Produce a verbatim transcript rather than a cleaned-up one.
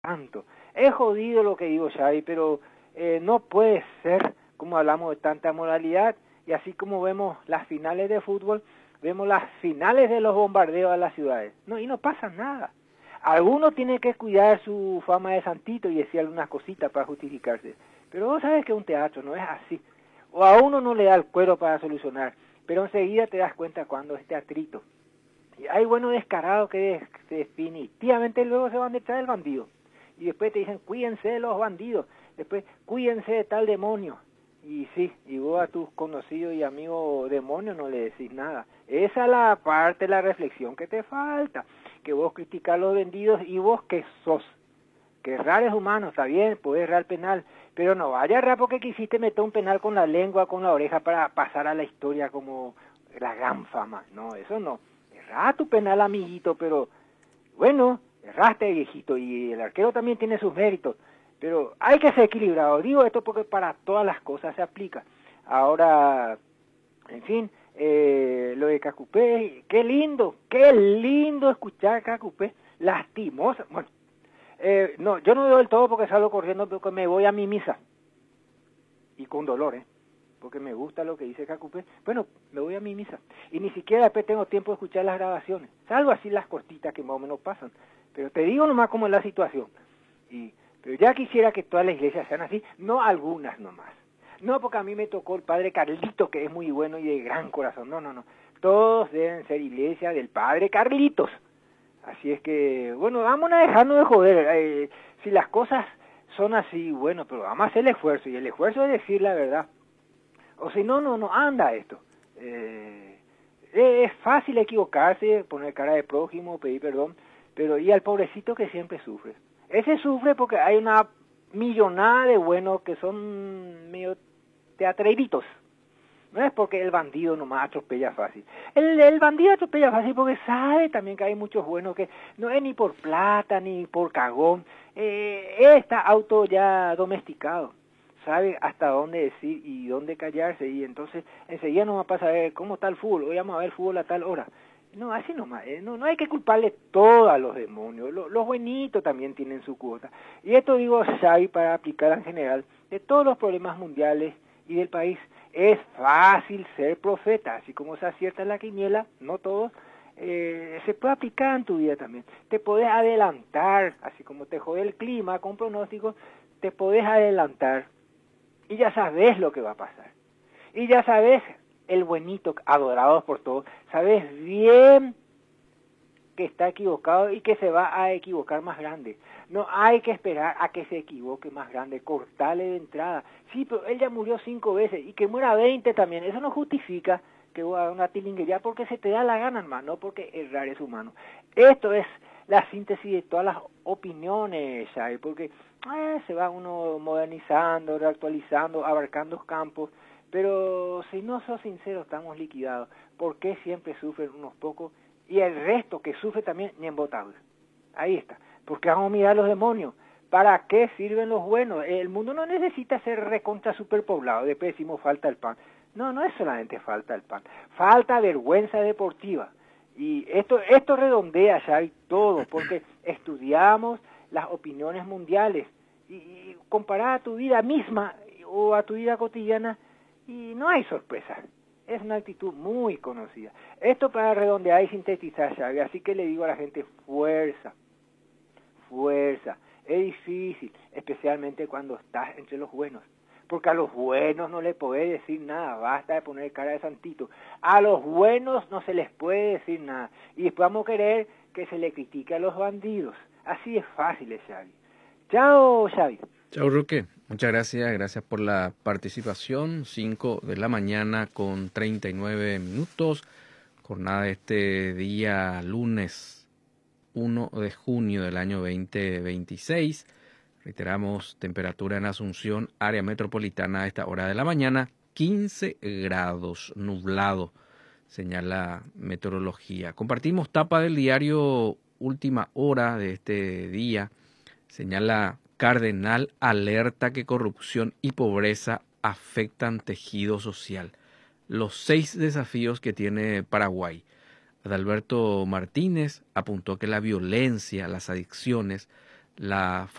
tanto. Es jodido lo que digo, Xavi, pero eh, no puede ser, como hablamos de tanta moralidad, y así como vemos las finales de fútbol, vemos las finales de los bombardeos a las ciudades. No, y no pasa nada. Algunos tienen que cuidar su fama de santito y decir algunas cositas para justificarse. Pero vos sabes que un teatro no es así. O a uno no le da el cuero para solucionar, pero enseguida te das cuenta cuando es teatrito. Y hay buenos descarados que definitivamente luego se van detrás del bandido. Y después te dicen, cuídense de los bandidos. Después, cuídense de tal demonio. Y sí, y vos a tus conocidos y amigos demonios no le decís nada. Esa es la parte de la reflexión que te falta. Que vos criticás a los vendidos y vos que sos. Que errar es humano, está bien, puedes errar penal. Pero no vaya a errar porque quisiste meter un penal con la lengua, con la oreja para pasar a la historia como la gran fama. No, eso no. Errá tu penal, amiguito, pero bueno, erraste, viejito, y el arquero también tiene sus méritos. Pero hay que ser equilibrado. Digo esto porque para todas las cosas se aplica. Ahora, en fin, eh, lo de Cacupé, qué lindo, qué lindo escuchar Cacupé, lastimosa. Bueno, eh, no, yo no veo del todo porque salgo corriendo porque me voy a mi misa. Y con dolor, ¿eh? Porque me gusta lo que dice Cacupé. Bueno, me voy a mi misa. Y ni siquiera después tengo tiempo de escuchar las grabaciones. Salvo así las cortitas que más o menos pasan. Pero te digo nomás cómo es la situación. Y pero ya quisiera que todas las iglesias sean así, no algunas nomás. No porque a mí me tocó el padre Carlito, que es muy bueno y de gran corazón. No, no, no. Todos deben ser iglesia del padre Carlitos. Así es que, bueno, vamos a dejarnos de joder. Eh, si las cosas son así, bueno, pero vamos a hacer el esfuerzo. Y el esfuerzo es decir la verdad. O si no, no, no anda esto. Eh, es fácil equivocarse, poner cara de prójimo, pedir perdón, pero y al pobrecito que siempre sufre. Ese sufre porque hay una millonada de buenos que son medio teatreritos. No es porque el bandido nomás atropella fácil. El, el bandido atropella fácil porque sabe también que hay muchos buenos que no es ni por plata ni por cagón. Eh, está auto ya domesticado. Sabe hasta dónde decir y dónde callarse. Y entonces enseguida nos va a pasar a ver cómo está el fútbol. Hoy vamos a ver el fútbol a tal hora. No, así nomás, eh, no, no hay que culparle todo a los demonios, los, los buenitos también tienen su cuota. Y esto digo, Xavi, para aplicar en general, de todos los problemas mundiales y del país, es fácil ser profeta, así como se acierta en la quiniela, no todos, eh, se puede aplicar en tu vida también. Te podés adelantar, así como te jode el clima con pronósticos, te podés adelantar y ya sabes lo que va a pasar. Y ya sabes, el buenito, adorado por todos, sabes bien que está equivocado y que se va a equivocar más grande. No hay que esperar a que se equivoque más grande, cortarle de entrada. Sí, pero él ya murió cinco veces y que muera veinte también. Eso no justifica que vos hagas una tilinguería porque se te da la gana, hermano, no porque errar es humano. Esto es la síntesis de todas las opiniones, ¿sabes? Porque eh, se va uno modernizando, reactualizando, abarcando campos. Pero si no sos sincero, estamos liquidados. ¿Por qué siempre sufren unos pocos y el resto que sufre también ni embotable? Ahí está. Porque vamos a mirar los demonios. ¿Para qué sirven los buenos? El mundo no necesita ser recontra superpoblado. Después decimos falta el pan. No, no es solamente falta el pan. Falta vergüenza deportiva. Y esto, esto redondea ya y todo, porque estudiamos las opiniones mundiales y, y comparar a tu vida misma o a tu vida cotidiana. Y no hay sorpresa, es una actitud muy conocida. Esto para redondear y sintetizar, Xavi, así que le digo a la gente, fuerza, fuerza. Es difícil, especialmente cuando estás entre los buenos, porque a los buenos no le podés decir nada, basta de poner cara de santito. A los buenos no se les puede decir nada, y después vamos a querer que se le critique a los bandidos. Así es fácil, Xavi. Chao, Xavi. Chao, Roque. Muchas gracias, gracias por la participación. cinco de la mañana con treinta y nueve minutos. Jornada de este día lunes uno de junio del año veinte veintiséis. Reiteramos, temperatura en Asunción, área metropolitana a esta hora de la mañana, quince grados, nublado, señala meteorología. Compartimos tapa del diario Última Hora de este día, señala Cardenal alerta que corrupción y pobreza afectan tejido social. Los seis desafíos que tiene Paraguay. Adalberto Martínez apuntó que la violencia, las adicciones, la